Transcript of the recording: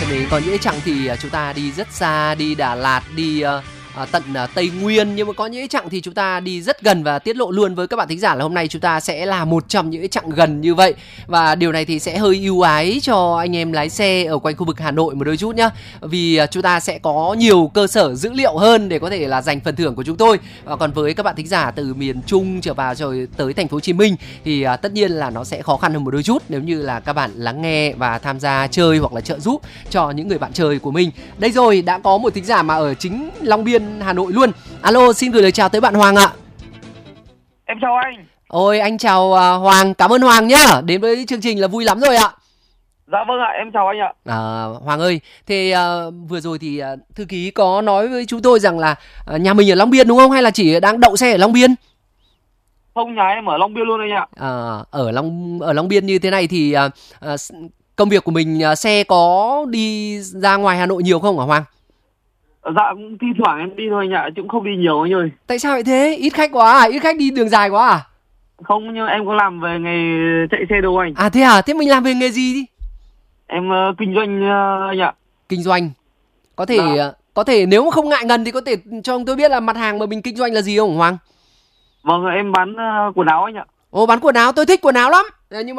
này có những chặng thì chúng ta đi rất xa, đi Đà Lạt, đi tận Tây Nguyên, nhưng mà có những chặng thì chúng ta đi rất gần, và tiết lộ luôn với các bạn thính giả là hôm nay chúng ta sẽ là một trong những chặng gần như vậy. Và điều này thì sẽ hơi ưu ái cho anh em lái xe ở quanh khu vực Hà Nội một đôi chút nhá, vì chúng ta sẽ có nhiều cơ sở dữ liệu hơn để có thể là giành phần thưởng của chúng tôi. Và còn với các bạn thính giả từ miền Trung trở vào rồi tới thành phố Hồ Chí Minh thì tất nhiên là nó sẽ khó khăn hơn một đôi chút nếu như là các bạn lắng nghe và tham gia chơi hoặc là trợ giúp cho những người bạn chơi của mình. Đây rồi, đã có một thính giả mà ở chính Long Biên, Hà Nội luôn. Alo, xin gửi lời chào tới bạn Hoàng ạ. Em chào anh. Ôi, anh chào Hoàng, cảm ơn Hoàng nhá. Đến với chương trình là vui lắm rồi ạ. Dạ vâng ạ, em chào anh ạ. Hoàng ơi, thế vừa rồi thì thư ký có nói với chúng tôi rằng là nhà mình ở Long Biên đúng không? Hay là chỉ đang đậu xe ở Long Biên? Không, nhà em ở Long Biên luôn anh ạ. Ở Long Biên như thế này thì công việc của mình xe có đi ra ngoài Hà Nội nhiều không hả Hoàng? Dạ, cũng thi thoảng em đi thôi anh ạ, chứ cũng không đi nhiều anh ơi. Tại sao vậy thế? Ít khách quá à? Ít khách đi đường dài quá à? Không, nhưng em có làm về nghề chạy xe đâu anh. À thế à? Thế mình làm về nghề gì? Em kinh doanh anh ạ. Kinh doanh. Có thể Dạ. có thể nếu mà không ngại ngần thì có thể cho tôi biết là mặt hàng mà mình kinh doanh là gì không Hoàng? Vâng, em bán quần áo anh ạ. Ồ, bán quần áo, tôi thích quần áo lắm. Nhưng